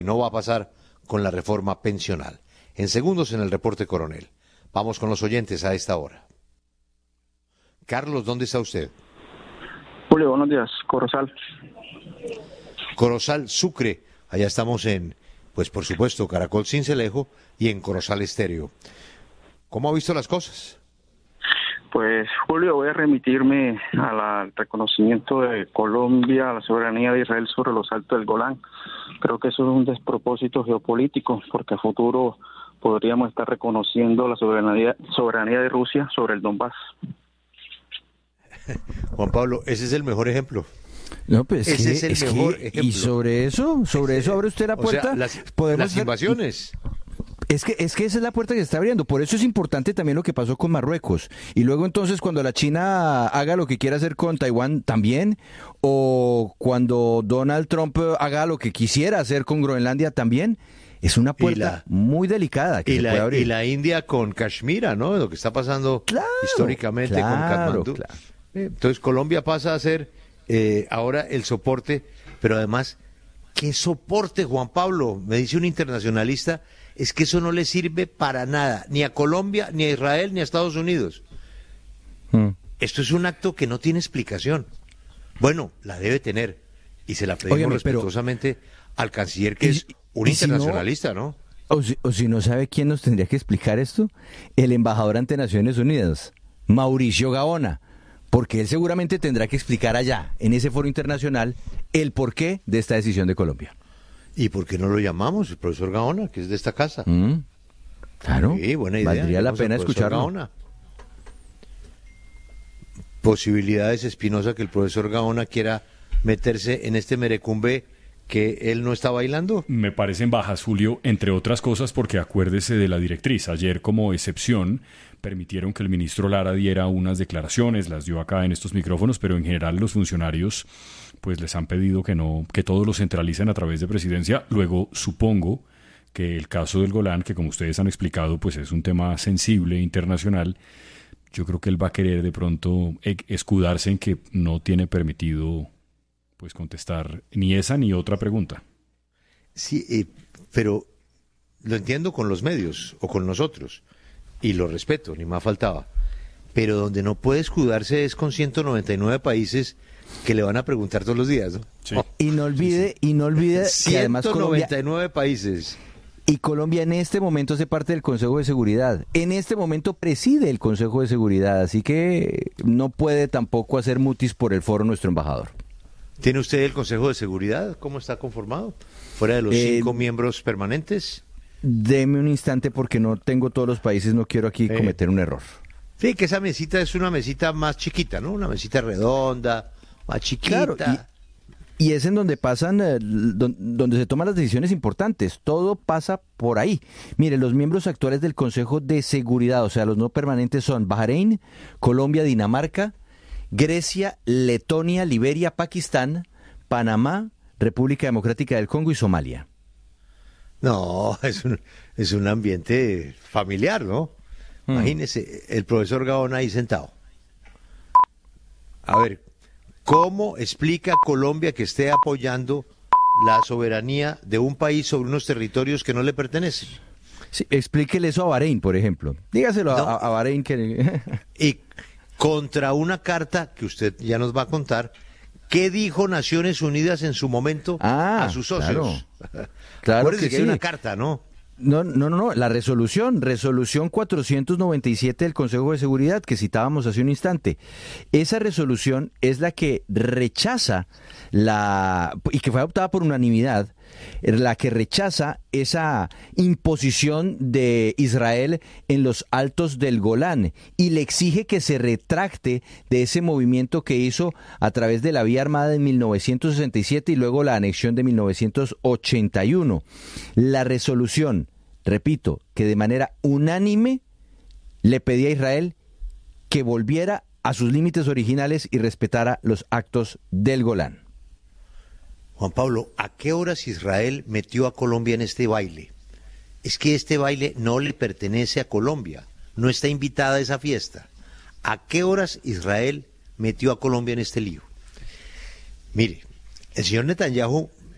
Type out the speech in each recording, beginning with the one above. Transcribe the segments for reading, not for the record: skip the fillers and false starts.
No va a pasar con la reforma pensional. En segundos en el reporte coronel. Vamos con los oyentes a esta hora. Carlos, ¿dónde está usted? Julio, buenos días, Corozal. Corozal, Sucre. Allá estamos en, pues por supuesto, Caracol Sincelejo y en Corozal Estéreo. ¿Cómo ha visto las cosas? Pues, Julio, voy a remitirme al reconocimiento de Colombia, a la soberanía de Israel sobre los Altos del Golán. Creo que eso es un despropósito geopolítico, porque a futuro podríamos estar reconociendo la soberanía de Rusia sobre el Donbass. Juan Pablo, ese es el mejor ejemplo. No, pues ese es el mejor ejemplo. Y sobre eso abre usted la puerta. O sea, las invasiones. Es que esa es la puerta que se está abriendo. Por eso es importante también lo que pasó con Marruecos. Y luego entonces cuando la China haga lo que quiera hacer con Taiwán también, o cuando Donald Trump haga lo que quisiera hacer con Groenlandia también, es una puerta muy delicada que se puede abrir. Y la India con Kashmir, ¿no? Lo que está pasando históricamente con Katmandú. Claro. Entonces Colombia pasa a ser ahora el soporte, pero además, ¿qué soporte, Juan Pablo? Me dice un internacionalista, es que eso no le sirve para nada, ni a Colombia, ni a Israel, ni a Estados Unidos. Esto es un acto que no tiene explicación. Bueno, la debe tener, y se la pedimos respetuosamente al canciller, que es un internacionalista, ¿no? O si no sabe quién nos tendría que explicar esto, el embajador ante Naciones Unidas, Mauricio Gaona, porque él seguramente tendrá que explicar allá, en ese foro internacional, el porqué de esta decisión de Colombia. ¿Y por qué no lo llamamos, el profesor Gaona, que es de esta casa? Claro, sí, buena idea. Valdría la pena escucharlo. Gaona. Posibilidades, Espinosa, que el profesor Gaona quiera meterse en este merecumbe que él no está bailando. Me parecen bajas, Julio, entre otras cosas porque acuérdese de la directriz. Ayer, como excepción, permitieron que el ministro Lara diera unas declaraciones, las dio acá en estos micrófonos, pero en general los funcionarios pues les han pedido que todo lo centralicen a través de presidencia. Luego, supongo que el caso del Golán, que como ustedes han explicado, pues es un tema sensible internacional, yo creo que él va a querer de pronto escudarse en que no tiene permitido pues contestar ni esa ni otra pregunta. Sí, pero lo entiendo con los medios o con nosotros, y lo respeto, ni más faltaba. Pero donde no puede escudarse es con 199 países que le van a preguntar todos los días, ¿no? Sí. Y no olvide que además 199 países. Y Colombia en este momento hace parte del Consejo de Seguridad. En este momento preside el Consejo de Seguridad, así que no puede tampoco hacer mutis por el foro nuestro embajador. ¿Tiene usted el Consejo de Seguridad? ¿Cómo está conformado? ¿Fuera de los 5 miembros permanentes? Deme un instante porque no tengo todos los países, no quiero aquí cometer un error. Sí, que esa mesita es una mesita más chiquita, ¿no? Una mesita redonda, más chiquita. Claro, y es en donde pasan, donde se toman las decisiones importantes. Todo pasa por ahí. Mire, los miembros actuales del Consejo de Seguridad, o sea, los no permanentes son Bahrein, Colombia, Dinamarca, Grecia, Letonia, Liberia, Pakistán, Panamá, República Democrática del Congo y Somalia. No, es un ambiente familiar, ¿no? Imagínese, el profesor Gaona ahí sentado. A ver, ¿cómo explica Colombia que esté apoyando la soberanía de un país sobre unos territorios que no le pertenecen? Sí, explíquele eso a Bahrein, por ejemplo. Dígaselo a Bahrein que... Y contra una carta que usted ya nos va a contar, ¿qué dijo Naciones Unidas en su momento a sus socios? Claro que sí. Hay una carta, ¿no? No, la resolución 497 del Consejo de Seguridad que citábamos hace un instante. Esa resolución es la que rechaza y que fue adoptada por unanimidad, la que rechaza esa imposición de Israel en los Altos del Golán y le exige que se retracte de ese movimiento que hizo a través de la vía armada en 1967 y luego la anexión de 1981. La resolución, repito, que de manera unánime le pedía a Israel que volviera a sus límites originales y respetara los actos del Golán. Juan Pablo, ¿a qué horas Israel metió a Colombia en este baile? Es que este baile no le pertenece a Colombia, no está invitada a esa fiesta. ¿A qué horas Israel metió a Colombia en este lío? Mire, el señor Netanyahu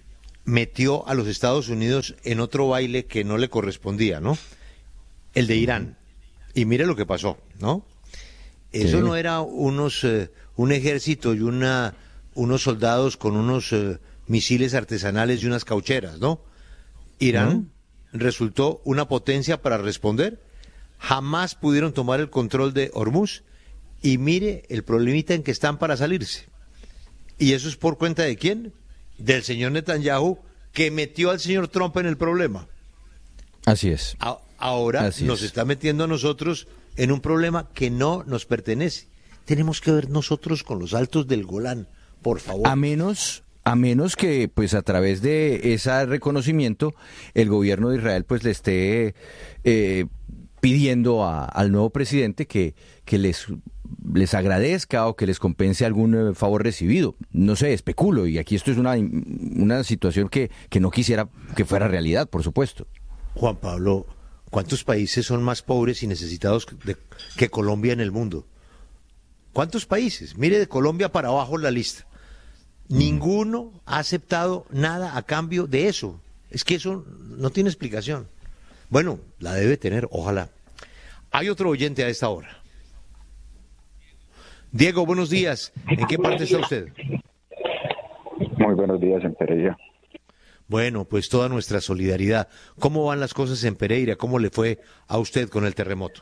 metió a los Estados Unidos en otro baile que no le correspondía, ¿no? El de Irán. Y mire lo que pasó, ¿no? Eso Sí. no era un ejército y unos soldados con unos misiles artesanales y unas caucheras, ¿no? Irán resultó una potencia para responder. Jamás pudieron tomar el control de Hormuz. Y mire el problemita en que están para salirse. ¿Y eso es por cuenta de quién? Del señor Netanyahu, que metió al señor Trump en el problema. Así es. Ahora Así nos es. está metiendo a nosotros en un problema que no nos pertenece. Tenemos que ver nosotros con los altos del Golán, por favor. A menos que, pues, a través de ese reconocimiento, el gobierno de Israel, pues, le esté pidiendo al nuevo presidente que les agradezca o que les compense algún favor recibido. No sé, especulo, y aquí esto es una situación que no quisiera que fuera realidad, por supuesto. Juan Pablo, ¿cuántos países son más pobres y necesitados que Colombia en el mundo? ¿Cuántos países? Mire de Colombia para abajo la lista. Ninguno ha aceptado nada a cambio de eso. Es que eso no tiene explicación. Bueno, la debe tener, ojalá. Hay otro oyente a esta hora. Diego, buenos días. ¿En qué parte está usted? Muy buenos días, en Pereira. Bueno, pues toda nuestra solidaridad. ¿Cómo van las cosas en Pereira? ¿Cómo le fue a usted con el terremoto?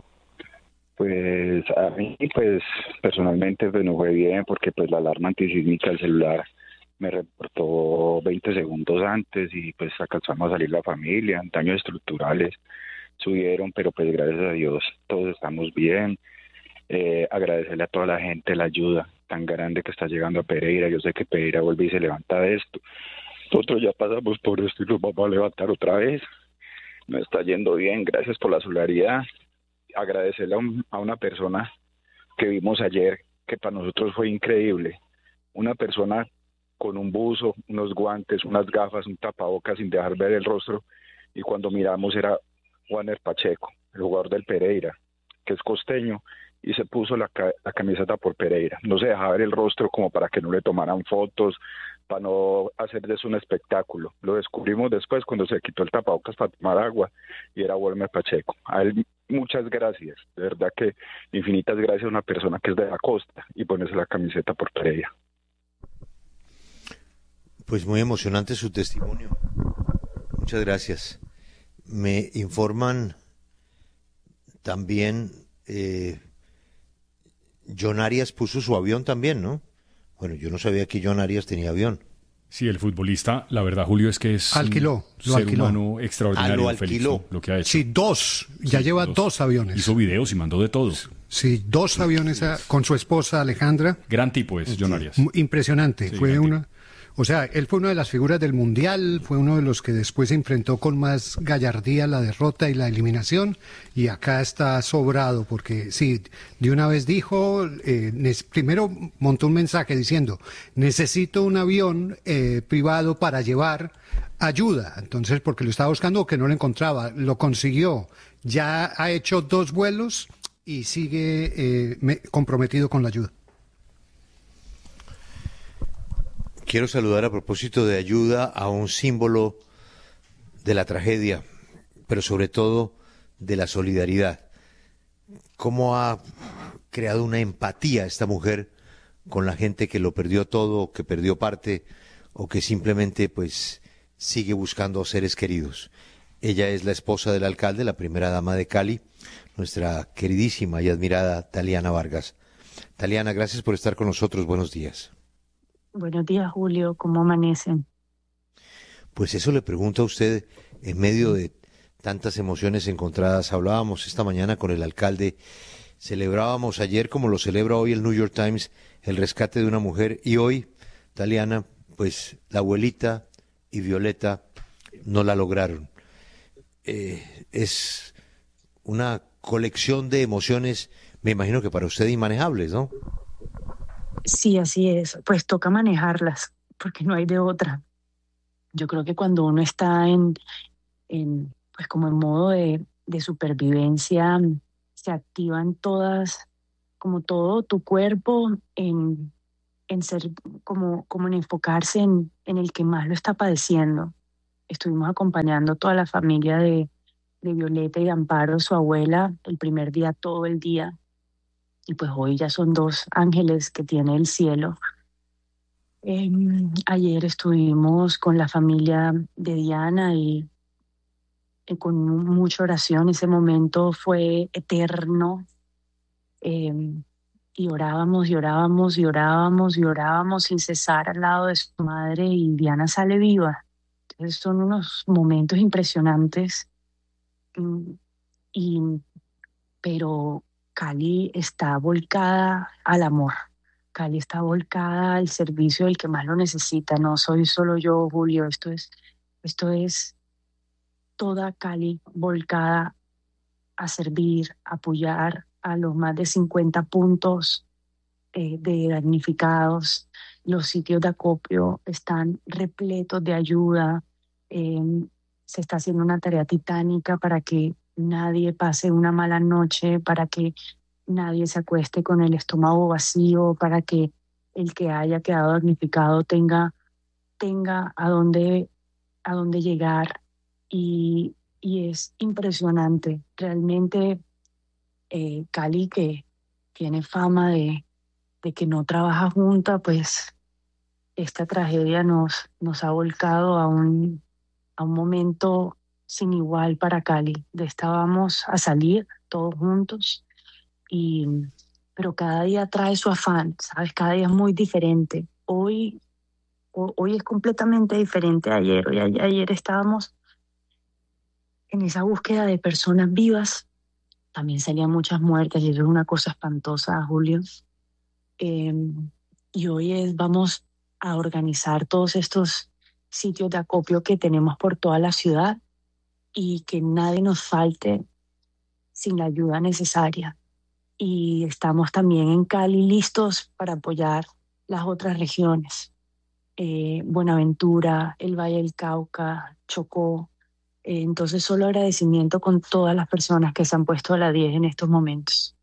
Pues a mí, pues personalmente, pues no fue bien porque pues la alarma antisísmica del celular me reportó 20 segundos antes y pues alcanzamos a salir la familia. Daños estructurales subieron, pero pues gracias a Dios todos estamos bien. Agradecerle a toda la gente la ayuda tan grande que está llegando a Pereira. Yo sé que Pereira vuelve y se levanta de esto. Nosotros ya pasamos por esto y nos vamos a levantar otra vez. Nos está yendo bien, gracias por la solidaridad. Agradecerle a una persona que vimos ayer, que para nosotros fue increíble. Una persona con un buzo, unos guantes, unas gafas, un tapabocas sin dejar ver el rostro. Y cuando miramos era Juaner Pacheco, el jugador del Pereira, que es costeño, y se puso la camiseta por Pereira. No se dejaba ver el rostro como para que no le tomaran fotos, para no hacer de eso un espectáculo. Lo descubrimos después cuando se quitó el tapabocas para tomar agua y era Wilmer Pacheco. A él muchas gracias, de verdad que infinitas gracias a una persona que es de la costa y ponerse la camiseta por Pereira. Pues muy emocionante su testimonio. Muchas gracias. Me informan también, John Arias puso su avión también, ¿no? Bueno, yo no sabía que John Arias tenía avión. Sí, el futbolista, la verdad, Julio, es que es Alquiló, un lo ser alquiló. humano extraordinario, lo Félix, alquiló. ¿no? Lo que ha hecho. Sí, ya Sí, lleva dos aviones. Hizo videos y mandó de todo. Sí, dos aviones con su esposa Alejandra. Gran tipo es John Arias. Impresionante. Sí, Fue gran él fue una de las figuras del Mundial, fue uno de los que después se enfrentó con más gallardía la derrota y la eliminación, y acá está sobrado, porque sí, de una vez dijo, primero montó un mensaje diciendo, necesito un avión privado para llevar ayuda, entonces porque lo estaba buscando que no lo encontraba, lo consiguió, ya ha hecho 2 vuelos y sigue comprometido con la ayuda. Quiero saludar a propósito de ayuda a un símbolo de la tragedia, pero sobre todo de la solidaridad. ¿Cómo ha creado una empatía esta mujer con la gente que lo perdió todo, que perdió parte o que simplemente pues sigue buscando seres queridos? Ella es la esposa del alcalde, la primera dama de Cali, nuestra queridísima y admirada Taliana Vargas. Taliana, gracias por estar con nosotros. Buenos días. Buenos días, Julio. ¿Cómo amanecen? Pues eso le pregunto a usted en medio de tantas emociones encontradas. Hablábamos esta mañana con el alcalde, celebrábamos ayer, como lo celebra hoy el New York Times, el rescate de una mujer, y hoy, Taliana, pues la abuelita y Violeta no la lograron. Es una colección de emociones, me imagino que para usted inmanejables, ¿no? Sí, así es. Pues toca manejarlas, porque no hay de otra. Yo creo que cuando uno está pues como en modo de supervivencia, se activan todas, como todo tu cuerpo en en ser, como en enfocarse en el que más lo está padeciendo. Estuvimos acompañando a toda la familia de Violeta y de Amparo, su abuela, el primer día, todo el día. Y pues hoy ya son dos ángeles que tiene el cielo. Ayer estuvimos con la familia de Diana y con mucha oración. Ese momento fue eterno. Y orábamos y orábamos y orábamos y orábamos sin cesar al lado de su madre, y Diana sale viva. Entonces son unos momentos impresionantes. Y, pero Cali está volcada al amor. Cali está volcada al servicio del que más lo necesita. No soy solo yo, Julio. Esto es toda Cali volcada a servir, a apoyar a los más de 50 puntos de damnificados. Los sitios de acopio están repletos de ayuda. Se está haciendo una tarea titánica para que nadie pase una mala noche, para que nadie se acueste con el estómago vacío, para que el que haya quedado damnificado tenga a dónde llegar. Y es impresionante. Realmente Cali, que tiene fama de que no trabaja junta, pues esta tragedia nos ha volcado a un momento sin igual para Cali. Estábamos a salir todos juntos, pero cada día trae su afán, ¿sabes? Cada día es muy diferente. Hoy es completamente diferente a ayer. Ayer estábamos en esa búsqueda de personas vivas. También salían muchas muertes y eso es una cosa espantosa, Julio. Y hoy vamos a organizar todos estos sitios de acopio que tenemos por toda la ciudad, y que nadie nos falte sin la ayuda necesaria. Y estamos también en Cali listos para apoyar las otras regiones. Buenaventura, el Valle del Cauca, Chocó. Entonces, solo agradecimiento con todas las personas que se han puesto a la 10 en estos momentos.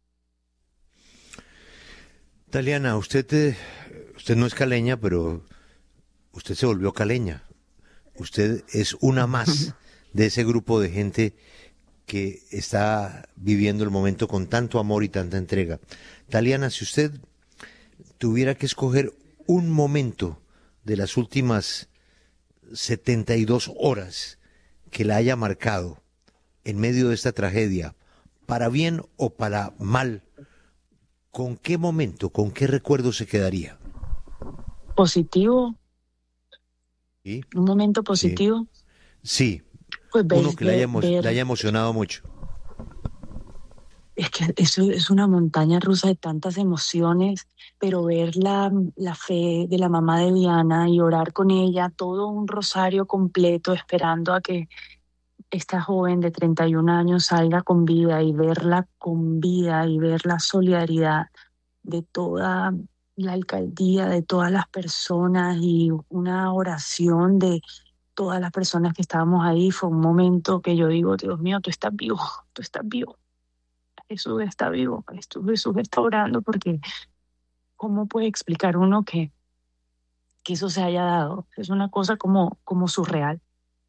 Taliana, usted no es caleña, pero usted se volvió caleña. Usted es una más de ese grupo de gente que está viviendo el momento con tanto amor y tanta entrega. Taliana, si usted tuviera que escoger un momento de las últimas 72 horas que la haya marcado en medio de esta tragedia, para bien o para mal, ¿con qué momento, con qué recuerdo se quedaría? ¿Positivo? ¿Sí? ¿Un momento positivo? Sí, pues uno que le haya emocionado mucho. Es que eso es una montaña rusa de tantas emociones, pero ver la fe de la mamá de Diana y orar con ella, todo un rosario completo esperando a que esta joven de 31 años salga con vida, y verla con vida y ver la solidaridad de toda la alcaldía, de todas las personas, y una oración de todas las personas que estábamos ahí. Fue un momento que yo digo, Dios mío, tú estás vivo, tú estás vivo. Jesús está vivo, Jesús está orando, porque ¿cómo puede explicar uno que eso se haya dado? Es una cosa como surreal.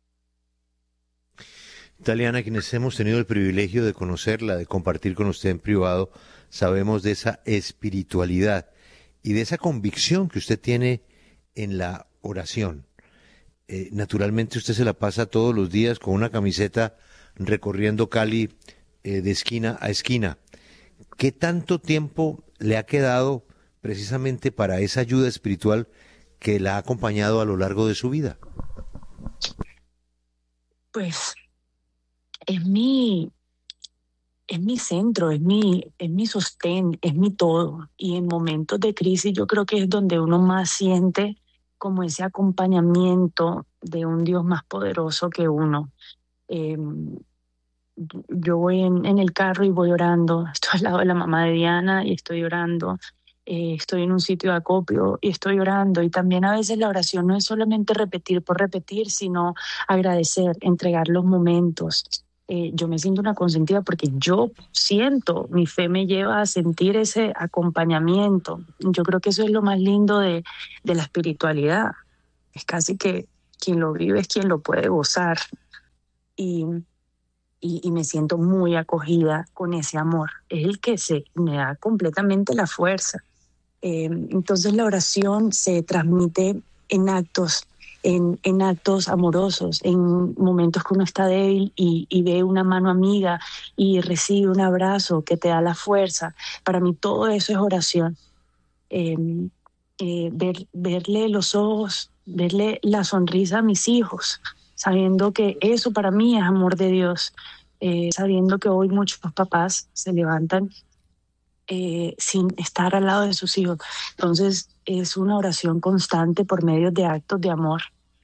Taliana, quienes hemos tenido el privilegio de conocerla, de compartir con usted en privado, sabemos de esa espiritualidad y de esa convicción que usted tiene en la oración. Naturalmente usted se la pasa todos los días con una camiseta recorriendo Cali de esquina a esquina. ¿Qué tanto tiempo le ha quedado precisamente para esa ayuda espiritual que la ha acompañado a lo largo de su vida? Pues es mi centro, es mi sostén, es mi todo. Y en momentos de crisis yo creo que es donde uno más siente como ese acompañamiento de un Dios más poderoso que uno. Yo voy en el carro y voy orando. Estoy al lado de la mamá de Diana y estoy orando. Estoy en un sitio de acopio y estoy orando. Y también a veces la oración no es solamente repetir por repetir, sino agradecer, entregar los momentos. yo me siento una consentida porque yo siento, mi fe me lleva a sentir ese acompañamiento. Yo creo que eso es lo más lindo de la espiritualidad. Es casi que quien lo vive es quien lo puede gozar. Y me siento muy acogida con ese amor. Es el que me da completamente la fuerza. Entonces la oración se transmite en actos, en actos amorosos, en momentos que uno está débil y ve una mano amiga y recibe un abrazo que te da la fuerza. Para mí todo eso es oración. Verle los ojos, verle la sonrisa a mis hijos, sabiendo que eso para mí es amor de Dios, sabiendo que hoy muchos papás se levantan sin estar al lado de sus hijos. Entonces es una oración constante por medio de actos de amor.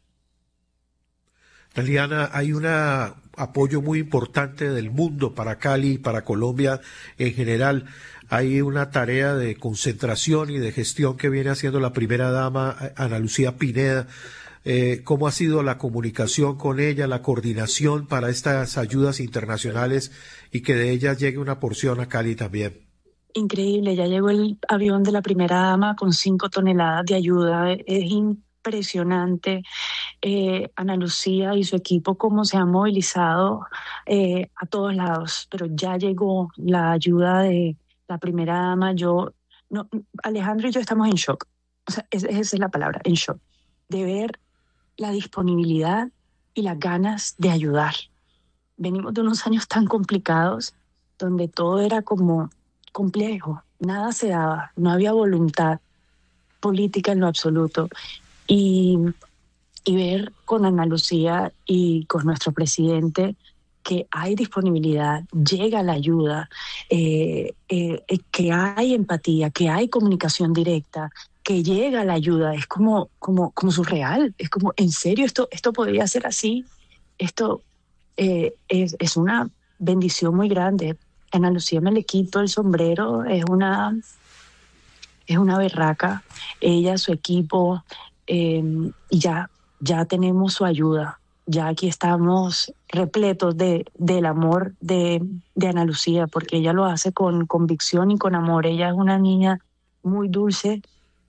Taliana, hay un apoyo muy importante del mundo para Cali y para Colombia en general. Hay una tarea de concentración y de gestión que viene haciendo la primera dama, Ana Lucía Pineda. ¿Cómo ha sido la comunicación con ella, la coordinación para estas ayudas internacionales y que de ellas llegue una porción a Cali también? Increíble, ya llegó el avión de la primera dama con 5 toneladas de ayuda. Es impresionante. Ana Lucía y su equipo cómo se han movilizado a todos lados, pero ya llegó la ayuda de la primera dama. Alejandro y yo estamos en shock. O sea, esa es la palabra, en shock, de ver la disponibilidad y las ganas de ayudar. Venimos de unos años tan complicados donde todo era como complejo, nada se daba, no había voluntad política en lo absoluto. Y ver con Ana Lucía y con nuestro presidente que hay disponibilidad, llega la ayuda, que hay empatía, que hay comunicación directa, que llega la ayuda, es como surreal, es como, ¿en serio esto podría ser así? Esto es una bendición muy grande. A Ana Lucía me le quito el sombrero, es una berraca, ella, su equipo, y ya tenemos su ayuda. Ya aquí estamos repletos del amor de Ana Lucía, porque ella lo hace con convicción y con amor. Ella es una niña muy dulce,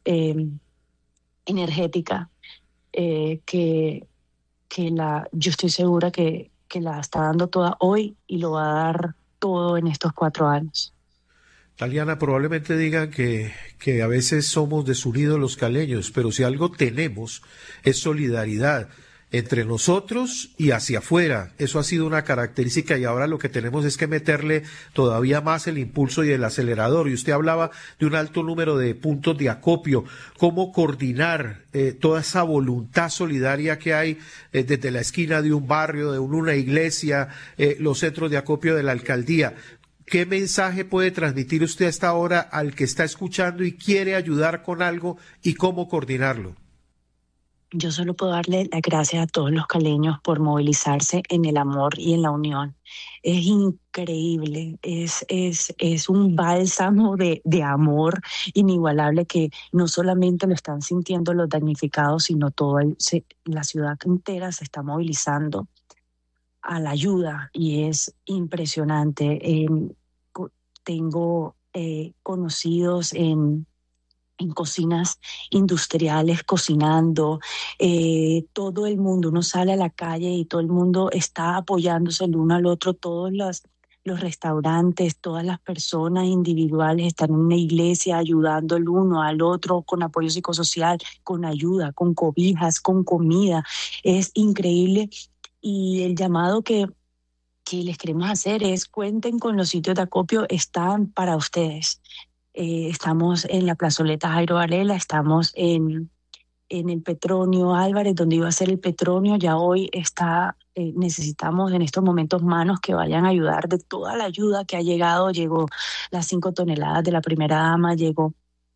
energética, que yo estoy segura que la está dando toda hoy y lo va a dar todo en estos 4 años. Taliana, probablemente digan que a veces somos desunidos los caleños, pero si algo tenemos es solidaridad entre nosotros y hacia afuera. Eso ha sido una característica y ahora lo que tenemos es que meterle todavía más el impulso y el acelerador. Y usted hablaba de un alto número de puntos de acopio. ¿Cómo coordinar toda esa voluntad solidaria que hay desde la esquina de un barrio, de una iglesia, los centros de acopio de la alcaldía? ¿Qué mensaje puede transmitir usted a esta hora al que está escuchando y quiere ayudar con algo y cómo coordinarlo? Yo solo puedo darle las gracias a todos los caleños por movilizarse en el amor y en la unión. Es increíble, es un bálsamo de amor inigualable que no solamente lo están sintiendo los damnificados, sino la ciudad entera se está movilizando a la ayuda y es impresionante. Tengo conocidos en cocinas industriales cocinando, todo el mundo, uno sale a la calle y todo el mundo está apoyándose el uno al otro, todos los restaurantes, todas las personas individuales están en una iglesia ayudando el uno al otro con apoyo psicosocial, con ayuda, con cobijas, con comida. Es increíble. Y el llamado que les queremos hacer es: cuenten con los sitios de acopio, están para ustedes. Estamos en la plazoleta Jairo Varela, estamos en el Petronio Álvarez, donde iba a ser el Petronio. Ya hoy necesitamos en estos momentos manos que vayan a ayudar. De toda la ayuda que ha llegado, llegó las 5 toneladas de la primera dama, llegó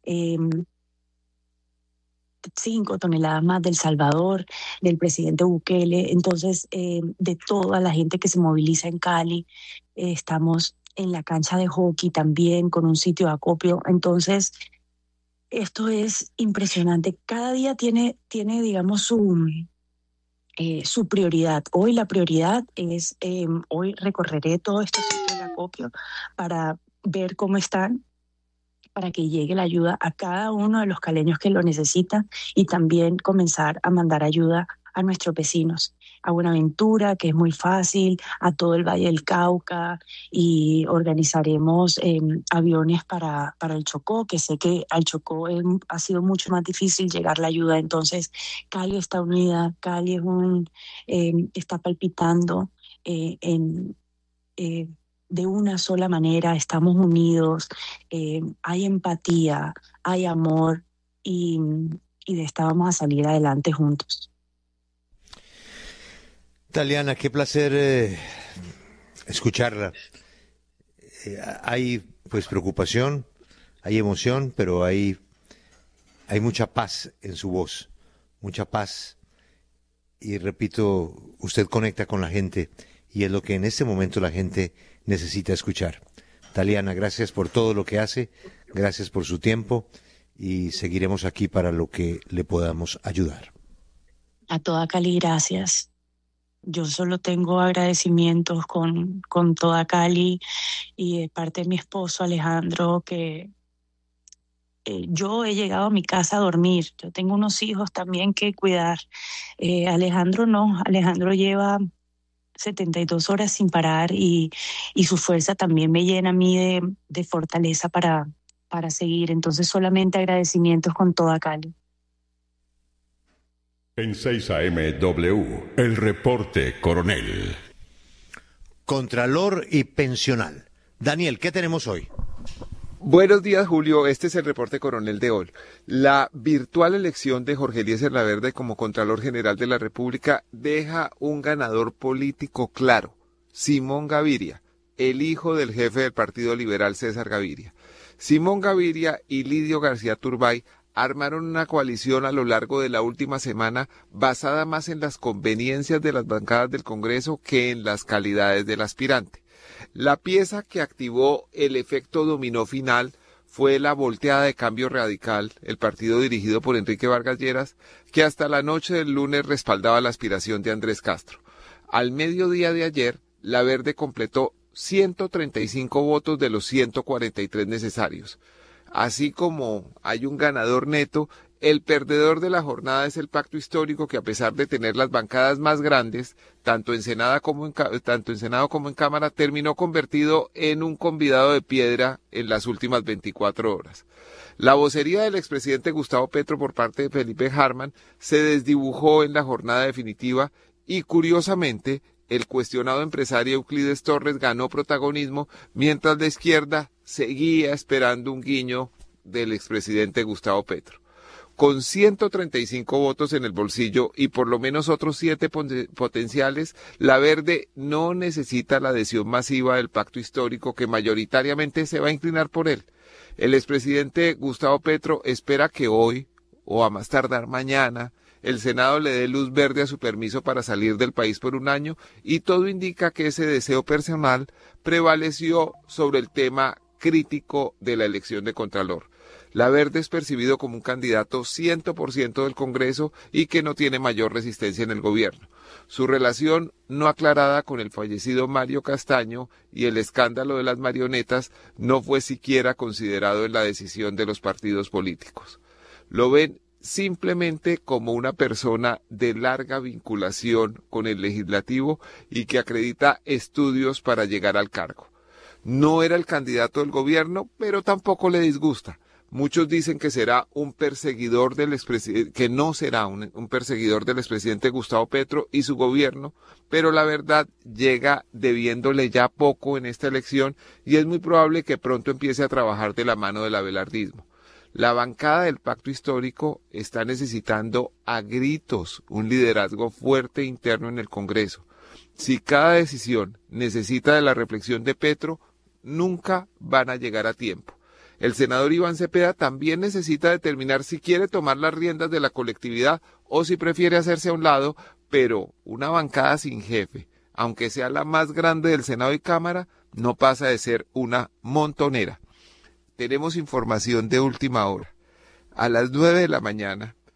5 toneladas más del Salvador, del presidente Bukele. Entonces, de toda la gente que se moviliza en Cali, estamos en la cancha de hockey también con un sitio de acopio. Entonces, esto es impresionante. Cada día tiene digamos, su prioridad. Hoy la prioridad es, hoy recorreré todo este sitio de acopio para ver cómo están, para que llegue la ayuda a cada uno de los caleños que lo necesitan y también comenzar a mandar ayuda a nuestros vecinos, a Buenaventura, que es muy fácil, a todo el Valle del Cauca, y organizaremos aviones para el Chocó, que sé que al Chocó ha sido mucho más difícil llegar la ayuda. Entonces Cali está unida, Cali está palpitando en de una sola manera, estamos unidos, hay empatía, hay amor, y de esta vamos a salir adelante juntos. Taliana, qué placer escucharla. Hay pues preocupación, hay emoción, pero hay mucha paz en su voz, mucha paz. Y repito, usted conecta con la gente y es lo que en este momento la gente necesita escuchar. Taliana, gracias por todo lo que hace, gracias por su tiempo y seguiremos aquí para lo que le podamos ayudar. A toda Cali, gracias. Yo solo tengo agradecimientos con toda Cali y de parte de mi esposo Alejandro, que yo he llegado a mi casa a dormir. Yo tengo unos hijos también que cuidar. Alejandro no, Alejandro lleva 72 horas sin parar y su fuerza también me llena a mí de fortaleza para seguir. Entonces solamente agradecimientos con toda Cali. En 6 AM W, el reporte coronel. Contralor y pensional. Daniel, ¿qué tenemos hoy? Buenos días, Julio. Este es el reporte coronel de hoy. La virtual elección de Jorge Eliezer Laverde como Contralor General de la República deja un ganador político claro, Simón Gaviria, el hijo del jefe del Partido Liberal César Gaviria. Simón Gaviria y Lidio García Turbay armaron una coalición a lo largo de la última semana basada más en las conveniencias de las bancadas del Congreso que en las calidades del aspirante. La pieza que activó el efecto dominó final fue la volteada de Cambio Radical, el partido dirigido por Enrique Vargas Lleras, que hasta la noche del lunes respaldaba la aspiración de Andrés Castro. Al mediodía de ayer, la Verde completó 135 votos de los 143 necesarios. Así como hay un ganador neto, el perdedor de la jornada es el pacto histórico que, a pesar de tener las bancadas más grandes, tanto en Senado como en Cámara, terminó convertido en un convidado de piedra en las últimas 24 horas. La vocería del expresidente Gustavo Petro por parte de Felipe Hartmann se desdibujó en la jornada definitiva y, curiosamente, el cuestionado empresario Euclides Torres ganó protagonismo, mientras la izquierda seguía esperando un guiño del expresidente Gustavo Petro. Con 135 votos en el bolsillo y por lo menos otros 7 potenciales, la Verde no necesita la adhesión masiva del pacto histórico que mayoritariamente se va a inclinar por él. El expresidente Gustavo Petro espera que hoy, o a más tardar mañana, el Senado le dé luz verde a su permiso para salir del país por un año, y todo indica que ese deseo personal prevaleció sobre el tema crítico de la elección de Contralor. La Verde es percibido como un candidato 100% del Congreso y que no tiene mayor resistencia en el gobierno. Su relación no aclarada con el fallecido Mario Castaño y el escándalo de las marionetas no fue siquiera considerado en la decisión de los partidos políticos. Lo ven simplemente como una persona de larga vinculación con el legislativo y que acredita estudios para llegar al cargo. No era el candidato del gobierno, pero tampoco le disgusta. Muchos dicen que será un perseguidor del expresidente, que no será un perseguidor del expresidente Gustavo Petro y su gobierno, pero la verdad llega debiéndole ya poco en esta elección y es muy probable que pronto empiece a trabajar de la mano del abelardismo. La bancada del pacto histórico está necesitando a gritos un liderazgo fuerte interno en el Congreso. Si cada decisión necesita de la reflexión de Petro, nunca van a llegar a tiempo. El senador Iván Cepeda también necesita determinar si quiere tomar las riendas de la colectividad o si prefiere hacerse a un lado, pero una bancada sin jefe, aunque sea la más grande del Senado y Cámara, no pasa de ser una montonera. Tenemos información de última hora. A las 9 de la mañana,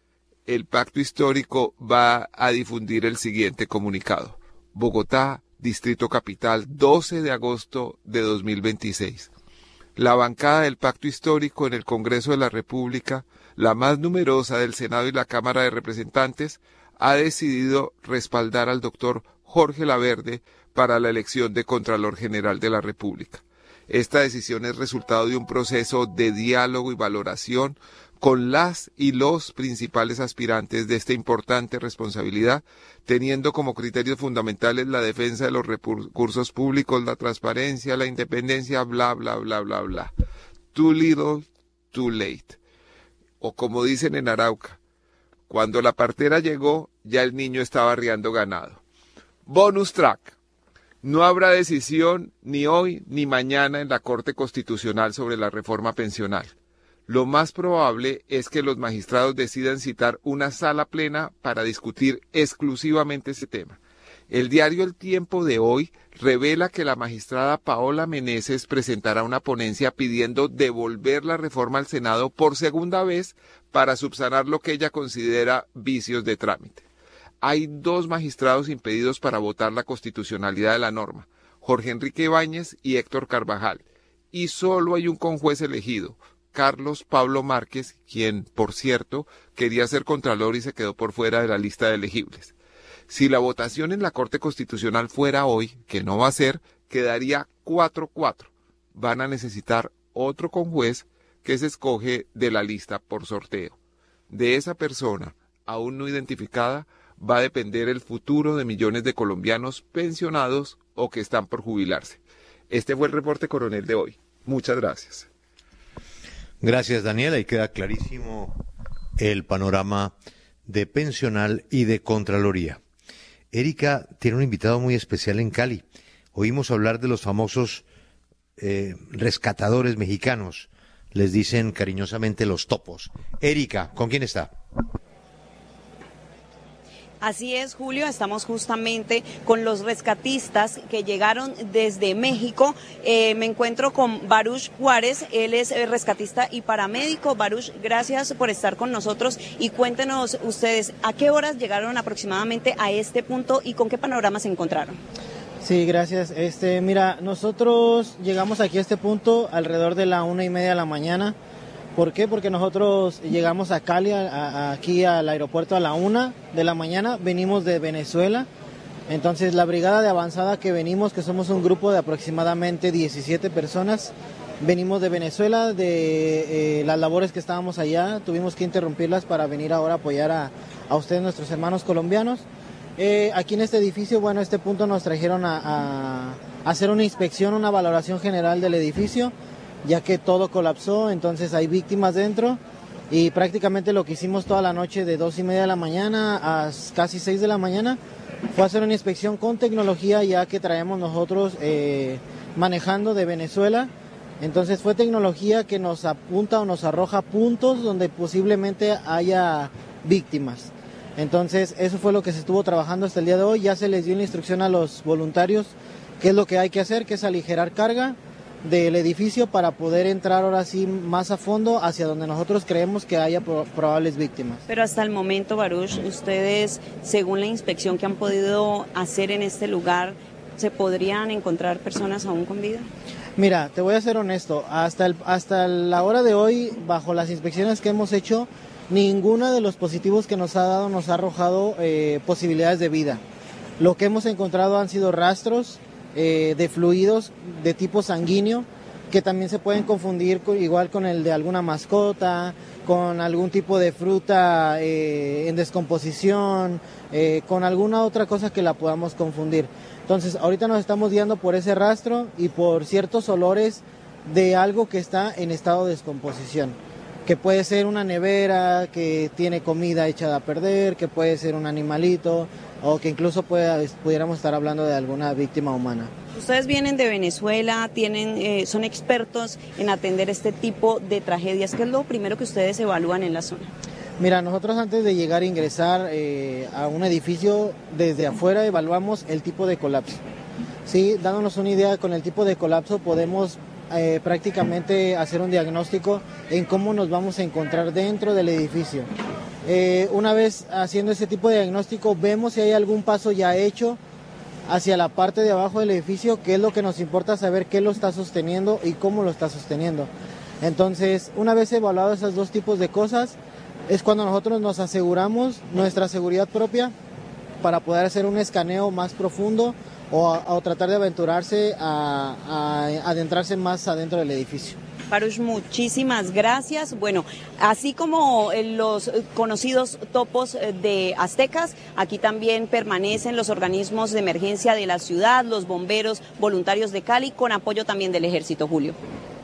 el pacto histórico va a difundir el siguiente comunicado. Bogotá, Distrito Capital, 12 de agosto de 2026. La bancada del pacto histórico en el Congreso de la República, la más numerosa del Senado y la Cámara de Representantes, ha decidido respaldar al doctor Jorge Laverde para la elección de Contralor General de la República. Esta decisión es resultado de un proceso de diálogo y valoración con las y los principales aspirantes de esta importante responsabilidad, teniendo como criterios fundamentales la defensa de los recursos públicos, la transparencia, la independencia, bla, bla, bla, bla, bla. Too little, too late. O como dicen en Arauca, cuando la partera llegó, ya el niño estaba arriando ganado. Bonus track. No habrá decisión ni hoy ni mañana en la Corte Constitucional sobre la reforma pensional. Lo más probable es que los magistrados decidan citar una sala plena para discutir exclusivamente ese tema. El diario El Tiempo de hoy revela que la magistrada Paola Meneses presentará una ponencia pidiendo devolver la reforma al Senado por segunda vez para subsanar lo que ella considera vicios de trámite. Hay 2 magistrados impedidos para votar la constitucionalidad de la norma, Jorge Enrique Ibáñez y Héctor Carvajal, y solo hay un conjuez elegido, Carlos Pablo Márquez, quien, por cierto, quería ser contralor y se quedó por fuera de la lista de elegibles. Si la votación en la Corte Constitucional fuera hoy, que no va a ser, quedaría 4-4. Van a necesitar otro conjuez que se escoge de la lista por sorteo. De esa persona, aún no identificada, va a depender el futuro de millones de colombianos pensionados o que están por jubilarse. Este fue el reporte coronel de hoy. Muchas gracias. Gracias, Daniel. Ahí queda clarísimo el panorama de pensional y de Contraloría. Erika tiene un invitado muy especial en Cali. Oímos hablar de los famosos rescatadores mexicanos. Les dicen cariñosamente los topos. Erika, ¿con quién está? Así es, Julio, estamos justamente con los rescatistas que llegaron desde México. Me encuentro con Baruch Juárez, él es rescatista y paramédico. Baruch, gracias por estar con nosotros y cuéntenos ustedes, ¿a qué horas llegaron aproximadamente a este punto y con qué panorama se encontraron? Sí, gracias. Mira, nosotros llegamos aquí a este punto alrededor de la 1:30 de la mañana. ¿Por qué? Porque nosotros llegamos a Cali, aquí al aeropuerto a la 1 de la mañana, venimos de Venezuela, entonces la brigada de avanzada que venimos, que somos un grupo de aproximadamente 17 personas, venimos de Venezuela, de las labores que estábamos allá, tuvimos que interrumpirlas para venir ahora a apoyar a ustedes, nuestros hermanos colombianos. Aquí en este edificio, bueno, a este punto nos trajeron a hacer una inspección, una valoración general del edificio, ya que todo colapsó, entonces hay víctimas dentro y prácticamente lo que hicimos toda la noche de 2:30 de la mañana a casi 6 de la mañana fue hacer una inspección con tecnología ya que traemos nosotros manejando de Venezuela, entonces fue tecnología que nos apunta o nos arroja puntos donde posiblemente haya víctimas. Entonces eso fue lo que se estuvo trabajando hasta el día de hoy, ya se les dio la instrucción a los voluntarios qué es lo que hay que hacer, que es aligerar carga del edificio para poder entrar ahora sí más a fondo hacia donde nosotros creemos que haya probables víctimas. Pero hasta el momento, Baruch, ustedes, según la inspección que han podido hacer en este lugar, ¿se podrían encontrar personas aún con vida? Mira, te voy a ser honesto, hasta la hora de hoy, bajo las inspecciones que hemos hecho, ninguno de los positivos que nos ha dado nos ha arrojado posibilidades de vida. Lo que hemos encontrado han sido rastros de fluidos de tipo sanguíneo que también se pueden confundir igual con el de alguna mascota, con algún tipo de fruta en descomposición, con alguna otra cosa que la podamos confundir. Entonces ahorita nos estamos guiando por ese rastro y por ciertos olores de algo que está en estado de descomposición, que puede ser una nevera que tiene comida echada a perder, que puede ser un animalito, o que incluso pudiéramos estar hablando de alguna víctima humana. Ustedes vienen de Venezuela, son expertos en atender este tipo de tragedias. ¿Qué es lo primero que ustedes evalúan en la zona? Mira, nosotros antes de llegar a ingresar a un edificio, desde afuera evaluamos el tipo de colapso. Sí, dándonos una idea con el tipo de colapso podemos prácticamente hacer un diagnóstico en cómo nos vamos a encontrar dentro del edificio. Una vez haciendo ese tipo de diagnóstico, vemos si hay algún paso ya hecho hacia la parte de abajo del edificio, que es lo que nos importa saber qué lo está sosteniendo y cómo lo está sosteniendo. Entonces, una vez evaluado esos dos tipos de cosas, es cuando nosotros nos aseguramos nuestra seguridad propia para poder hacer un escaneo más profundo o tratar de aventurarse a adentrarse más adentro del edificio. Baruch, muchísimas gracias. Bueno, así como los conocidos topos de aztecas, aquí también permanecen los organismos de emergencia de la ciudad, los bomberos voluntarios de Cali, con apoyo también del Ejército, Julio.